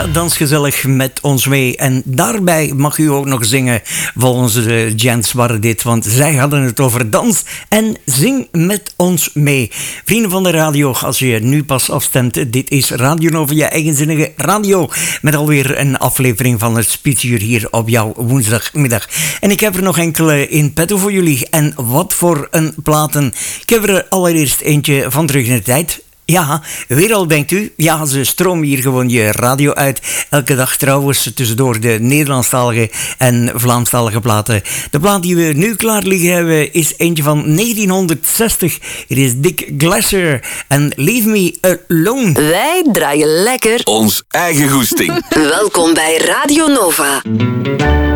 Ja, dans gezellig met ons mee. En daarbij mag u ook nog zingen volgens de Gents waren dit, want zij hadden het over dans en zing met ons mee. Vrienden van de radio, als je nu pas afstemt, dit is Radio Nova, je eigenzinnige radio, met alweer een aflevering van het Spitsuur hier op jouw woensdagmiddag. En ik heb er nog enkele in petto voor jullie. En wat voor een platen. Ik heb er allereerst eentje van terug in de tijd. Ja, weer al denkt u, ja, ze stromen hier gewoon je radio uit. Elke dag trouwens tussendoor de Nederlandstalige en Vlaamstalige platen. De plaat die we nu klaar liggen hebben is eentje van 1960. Het is Dick Glasser en Leave Me Alone. Wij draaien lekker ons eigen goesting. Welkom bij Radio Nova.